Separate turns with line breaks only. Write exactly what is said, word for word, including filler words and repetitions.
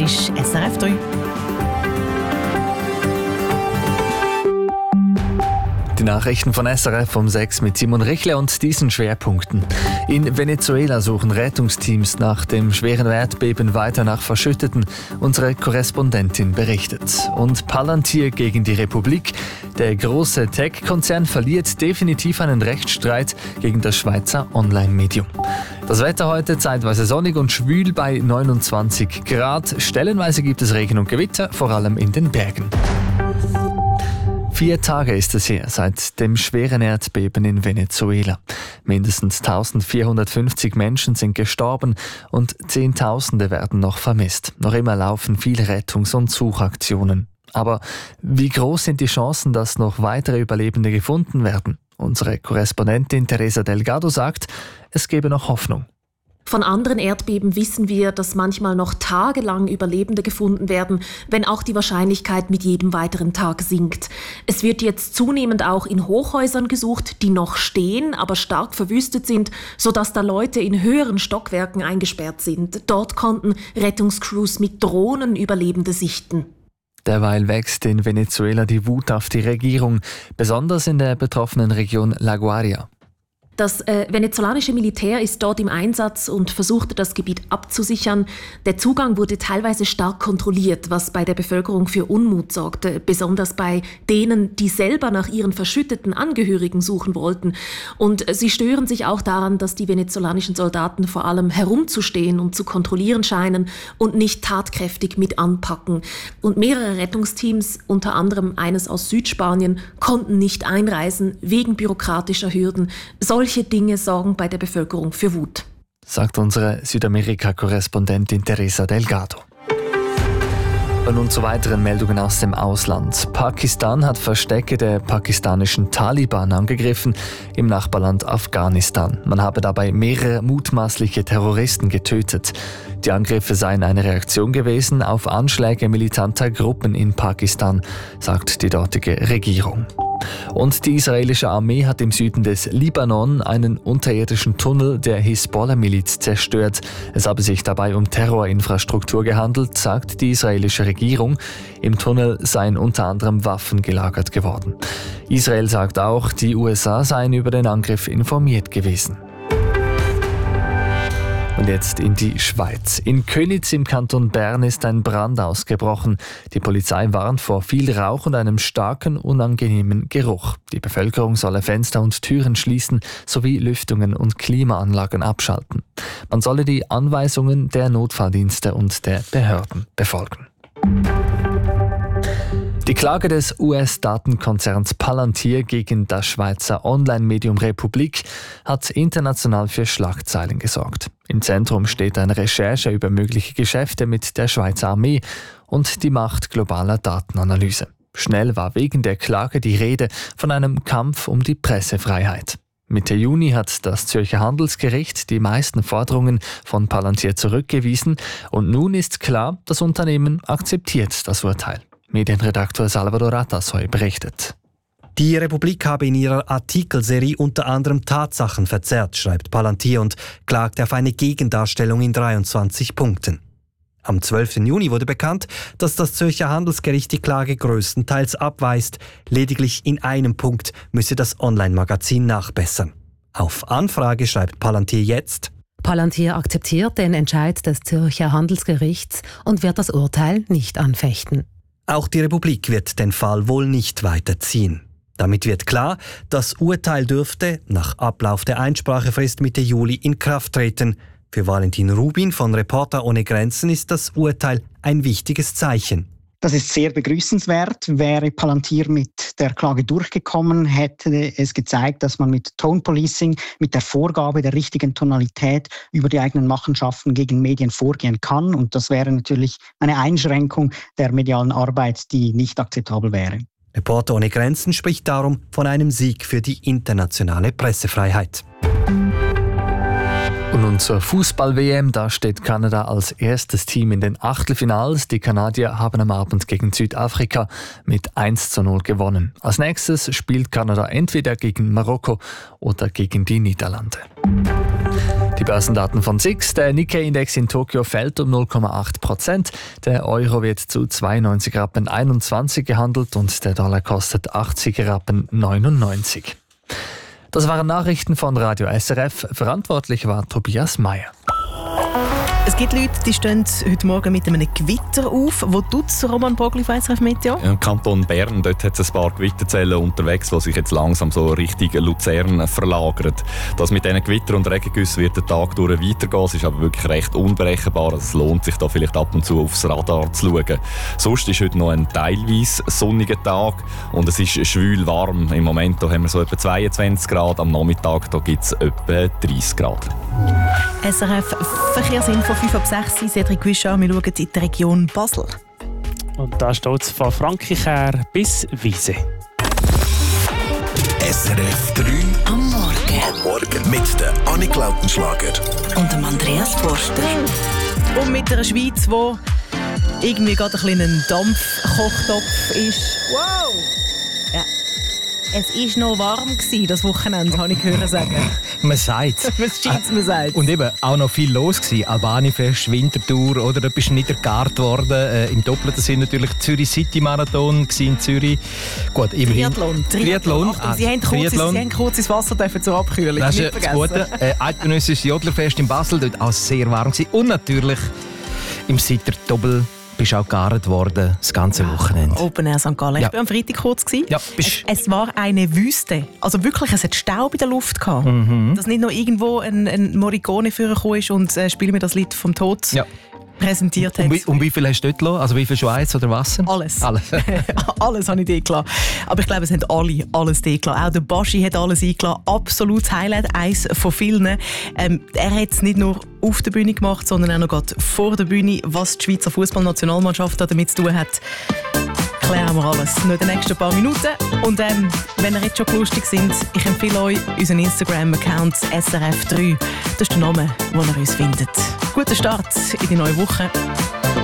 ist S R F drei.
Die Nachrichten von S R F um sechs mit Simon Richle und diesen Schwerpunkten. In Venezuela suchen Rettungsteams nach dem schweren Erdbeben weiter nach Verschütteten. Unsere Korrespondentin berichtet. Und Palantir gegen die Republik. Der große Tech-Konzern verliert definitiv einen Rechtsstreit gegen das Schweizer Online-Medium. Das Wetter heute zeitweise sonnig und schwül bei neunundzwanzig Grad. Stellenweise gibt es Regen und Gewitter, vor allem in den Bergen. Vier Tage ist es her seit dem schweren Erdbeben in Venezuela. Mindestens eintausendvierhundertfünfzig Menschen sind gestorben und Zehntausende werden noch vermisst. Noch immer laufen viele Rettungs- und Suchaktionen. Aber wie groß sind die Chancen, dass noch weitere Überlebende gefunden werden? Unsere Korrespondentin Teresa Delgado sagt, es gebe noch Hoffnung.
Von anderen Erdbeben wissen wir, dass manchmal noch tagelang Überlebende gefunden werden, wenn auch die Wahrscheinlichkeit mit jedem weiteren Tag sinkt. Es wird jetzt zunehmend auch in Hochhäusern gesucht, die noch stehen, aber stark verwüstet sind, sodass da Leute in höheren Stockwerken eingesperrt sind. Dort konnten Rettungscrews mit Drohnen Überlebende sichten.
Derweil wächst in Venezuela die Wut auf die Regierung, besonders in der betroffenen Region La Guaira.
Das äh, venezolanische Militär ist dort im Einsatz und versuchte, das Gebiet abzusichern. Der Zugang wurde teilweise stark kontrolliert, was bei der Bevölkerung für Unmut sorgte, besonders bei denen, die selber nach ihren verschütteten Angehörigen suchen wollten. Und sie stören sich auch daran, dass die venezolanischen Soldaten vor allem herumzustehen und zu kontrollieren scheinen und nicht tatkräftig mit anpacken. Und mehrere Rettungsteams, unter anderem eines aus Südspanien, konnten nicht einreisen wegen bürokratischer Hürden. Solche Dinge sorgen bei der Bevölkerung für Wut,
sagt unsere Südamerika-Korrespondentin Teresa Delgado. Und nun zu weiteren Meldungen aus dem Ausland. Pakistan hat Verstecke der pakistanischen Taliban angegriffen im Nachbarland Afghanistan. Man habe dabei mehrere mutmaßliche Terroristen getötet. Die Angriffe seien eine Reaktion gewesen auf Anschläge militanter Gruppen in Pakistan, sagt die dortige Regierung. Und die israelische Armee hat im Süden des Libanon einen unterirdischen Tunnel der Hisbollah-Miliz zerstört. Es habe sich dabei um Terrorinfrastruktur gehandelt, sagt die israelische Regierung. Im Tunnel seien unter anderem Waffen gelagert geworden. Israel sagt auch, die U S A seien über den Angriff informiert gewesen. Und jetzt in die Schweiz. In Köniz im Kanton Bern ist ein Brand ausgebrochen. Die Polizei warnt vor viel Rauch und einem starken, unangenehmen Geruch. Die Bevölkerung solle Fenster und Türen schließen sowie Lüftungen und Klimaanlagen abschalten. Man solle die Anweisungen der Notfalldienste und der Behörden befolgen. Die Klage des U S-Datenkonzerns Palantir gegen das Schweizer Online-Medium Republik hat international für Schlagzeilen gesorgt. Im Zentrum steht eine Recherche über mögliche Geschäfte mit der Schweizer Armee und die Macht globaler Datenanalyse. Schnell war wegen der Klage die Rede von einem Kampf um die Pressefreiheit. Mitte Juni hat das Zürcher Handelsgericht die meisten Forderungen von Palantir zurückgewiesen und nun ist klar, das Unternehmen akzeptiert das Urteil. Medienredaktor Salvador Ratassoy berichtet.
Die Republik habe in ihrer Artikelserie unter anderem Tatsachen verzerrt, schreibt Palantir und klagt auf eine Gegendarstellung in dreiundzwanzig Punkten. Am zwölften Juni wurde bekannt, dass das Zürcher Handelsgericht die Klage größtenteils abweist. Lediglich in einem Punkt müsse das Online-Magazin nachbessern. Auf Anfrage schreibt Palantir jetzt:
Palantir akzeptiert den Entscheid des Zürcher Handelsgerichts und wird das Urteil nicht anfechten.
Auch die Republik wird den Fall wohl nicht weiterziehen. Damit wird klar, das Urteil dürfte nach Ablauf der Einsprachefrist Mitte Juli in Kraft treten. Für Valentin Rubin von Reporter ohne Grenzen ist das Urteil ein wichtiges Zeichen.
Das ist sehr begrüßenswert. Wäre Palantir mit der Klage durchgekommen, hätte es gezeigt, dass man mit Tone Policing, mit der Vorgabe der richtigen Tonalität über die eigenen Machenschaften gegen Medien vorgehen kann. Und das wäre natürlich eine Einschränkung der medialen Arbeit, die nicht akzeptabel wäre.
Reporter ohne Grenzen spricht darum von einem Sieg für die internationale Pressefreiheit.
Und nun zur Fußball-W M. Da steht Kanada als erstes Team in den Achtelfinals. Die Kanadier haben am Abend gegen Südafrika mit eins zu null gewonnen. Als nächstes spielt Kanada entweder gegen Marokko oder gegen die Niederlande. Die Börsendaten von S I X. Der Nikkei-Index in Tokio fällt um null Komma acht Prozent. Der Euro wird zu zweiundneunzig Rappen einundzwanzig gehandelt und der Dollar kostet achtzig Rappen neunundneunzig. Das waren Nachrichten von Radio S R F. Verantwortlich war Tobias Meyer.
Es gibt Leute, die stehen heute Morgen mit einem Gewitter auf. Wo tut es, Roman Bogli von S R F Meteo?
Im Kanton Bern dort hat es ein paar Gewitterzellen unterwegs, die sich jetzt langsam so Richtung Luzern verlagern. Das mit diesen Gewitter- und Regengüssen wird den Tag durch weitergehen. Es ist aber wirklich recht unberechenbar. Es lohnt sich da vielleicht ab und zu aufs Radar zu schauen. Sonst ist heute noch ein teilweise sonniger Tag und es ist schwül warm. Im Moment da haben wir so etwa zweiundzwanzig Grad. Am Nachmittag gibt es etwa dreißig Grad.
S R F Verkehrsinfo fünf ab sechs, Cedric Guichard. Wir schauen in die Region Basel.
Und da steht es von Frankreich her bis Wiese.
S R F drei
am Morgen.
Am Morgen mit der Annik Lautenschlager
Und dem Andreas Forster.
Und mit einer Schweiz, die irgendwie gerade ein bisschen ein Dampfkochtopf ist. Wow! Ja. Es war noch warm gewesen, das Wochenende, habe ich hören sagen.
Man sagt
Was scheint man sagt.
Und eben auch noch viel los gewesen. Albani-Fest, Winterthur oder etwas niedergart worden. Äh, Im doppelten Sinn natürlich Zürich City Marathon in Zürich. Gut, immerhin.
Triathlon.
Triathlon.
Achtung, Sie, haben kurz,
Triathlon.
Sie haben kurz ins Wasser dürfen zur Abkühlung.
Das
nicht
ist das Gute. Äh, Eidgenössisches Jodlerfest in Basel, dort auch sehr warm gewesen. Und natürlich im Sitter Doppel bist auch gegart worden, das ganze Wochenende.
Open Air Sankt Gallen.
Ja.
Ich war am Freitag kurz.
Ja,
es, es war eine Wüste. Also wirklich, es hat Staub in der Luft gehabt.
Mhm.
Dass nicht noch irgendwo ein, ein Morricone vorgekommen ist und äh, «Spiel mir das Lied vom Tod»
ja.
präsentiert hat.
Und wie, und wie viel hast du dort gelassen? Also wie viel Schweiz oder Wasser?
Alles.
Alles,
alles habe ich dort gelassen. Aber ich glaube, es haben alle alles dort gelassen. Auch der Baschi hat alles eingelassen. Absolutes Highlight, eins von vielen. Ähm, er hat es nicht nur auf der Bühne gemacht, sondern auch noch gerade vor der Bühne. Was die Schweizer Fußballnationalmannschaft damit zu tun hat, klären wir alles noch in den nächsten paar Minuten. Und ähm, wenn ihr jetzt schon lustig sind, ich empfehle euch unseren Instagram-Account S R F drei. Das ist der Name, wo ihr uns findet. Guten Start in die neue Woche.